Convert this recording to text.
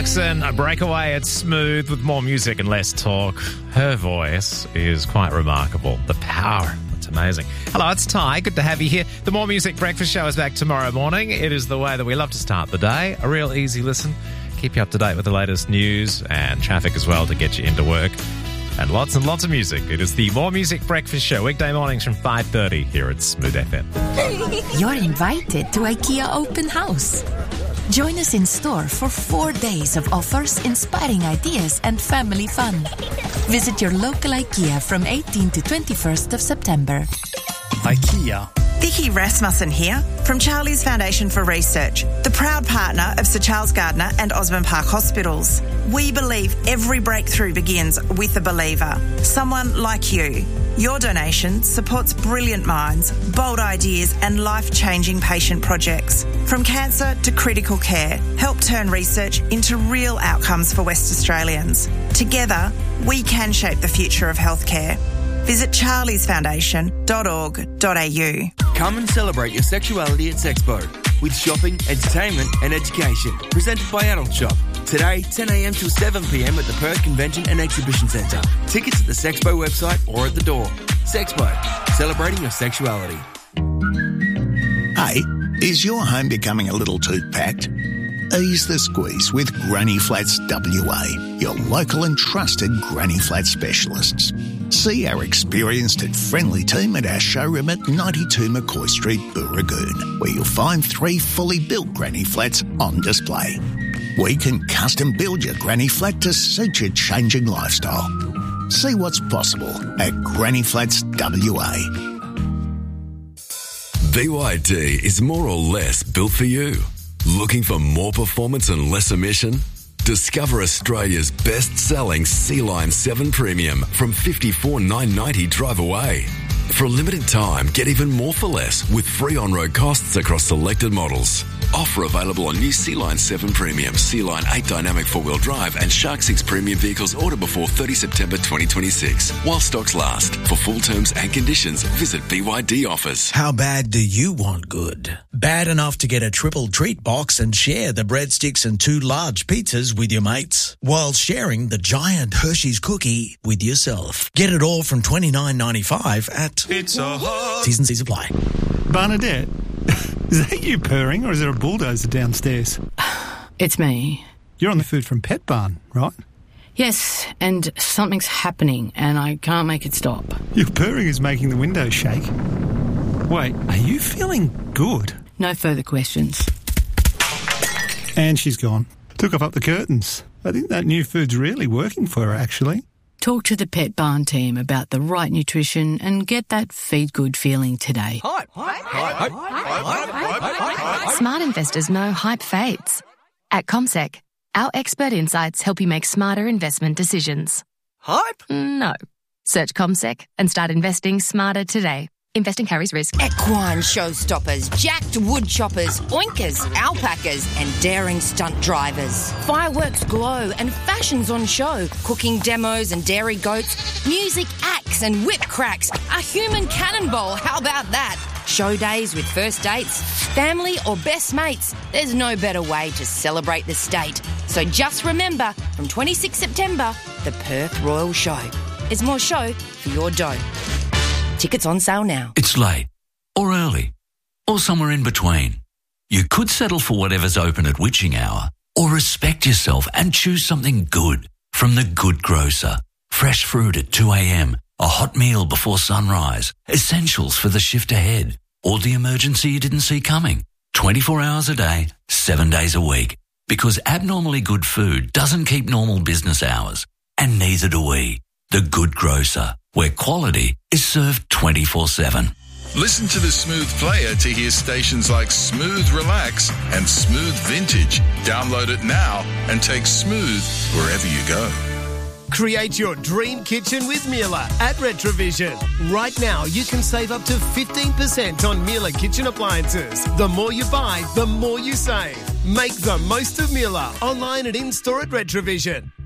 A breakaway at Smooth with more music and less talk. Her voice is quite remarkable. The power. It's amazing. Hello, it's Ty. Good to have you here. The More Music Breakfast Show is back tomorrow morning. It is the way that we love to start the day. A real easy listen. Keep you up to date with the latest news and traffic as well to get you into work. And lots of music. It is the More Music Breakfast Show, weekday mornings from 5:30 here at Smooth FM. You're invited to IKEA Open House. Join us in store for 4 days of offers, inspiring ideas and family fun. Visit your local IKEA from 18 to 21st of September. IKEA. Vicky Rasmussen here from Charlie's Foundation for Research, the proud partner of Sir Charles Gardner and Osborne Park Hospitals. We believe every breakthrough begins with a believer, someone like you. Your donation supports brilliant minds, bold ideas and life-changing patient projects. From cancer to critical care, help turn research into real outcomes for West Australians. Together, we can shape the future of healthcare. Visit charliesfoundation.org.au. Come and celebrate your sexuality at Sexpo with shopping, entertainment and education. Presented by Adult Shop. Today, 10am till 7pm at the Perth Convention and Exhibition Centre. Tickets at the Sexpo website or at the door. Sexpo, celebrating your sexuality. Hey, is your home becoming a little too packed? Ease the squeeze with Granny Flats WA, your local and trusted Granny Flat specialists. See our experienced and friendly team at our showroom at 92 McCoy Street, Booragoon, where you'll find 3 fully built Granny Flats on display. We can custom build your Granny Flat to suit your changing lifestyle. See what's possible at Granny Flats WA. BYD is more or less built for you. Looking for more performance and less emission? Discover Australia's best-selling C-Line 7 Premium from $54,990 drive away. For a limited time, get even more for less with free on-road costs across selected models. Offer available on new C-Line 7 Premium, C-Line 8 Dynamic 4-wheel drive and Shark 6 Premium vehicles order before 30 September 2026. While stocks last. For full terms and conditions, visit BYD Offers. How bad do you want good? Bad enough to get a triple treat box and share the breadsticks and 2 large pizzas with your mates, while sharing the giant Hershey's cookie with yourself. Get it all from $29.95 at Pizza Hut. T's and C's apply. Bernadette, is that you purring or is there a bulldozer downstairs? It's me. You're on the food from Pet Barn, right? Yes, and something's happening and I can't make it stop. Your purring is making the windows shake. Wait, are you feeling good? No further questions. And she's gone. Took off up the curtains. I think that new food's really working for her, actually. Talk to the Pet Barn team about the right nutrition and get that feed good feeling today. Smart investors know hype fades. At CommSec, our expert insights help you make smarter investment decisions. Hype? No. Search CommSec and start investing smarter today. Investing carries risk. Equine showstoppers, jacked wood choppers, oinkers, alpacas and daring stunt drivers. Fireworks glow and fashions on show. Cooking demos and dairy goats. Music acts and whip cracks. A human cannonball, how about that? Show days with first dates, family or best mates. There's no better way to celebrate the state. So just remember, from 26 September, the Perth Royal Show. There's more show for your dough. Tickets on sale now. It's late, or early, or somewhere in between. You could settle for whatever's open at witching hour, or respect yourself and choose something good from The Good Grocer. Fresh fruit at 2 a.m, a hot meal before sunrise, essentials for the shift ahead, or the emergency you didn't see coming. 24 hours a day, 7 days a week. Because abnormally good food doesn't keep normal business hours, and neither do we. The Good Grocer, where quality is served 24/7. Listen to the Smooth Player to hear stations like Smooth Relax and Smooth Vintage. Download it now and take Smooth wherever you go. Create your dream kitchen with Miele at Retrovision. Right now, you can save up to 15% on Miele kitchen appliances. The more you buy, the more you save. Make the most of Miele online and in-store at Retrovision.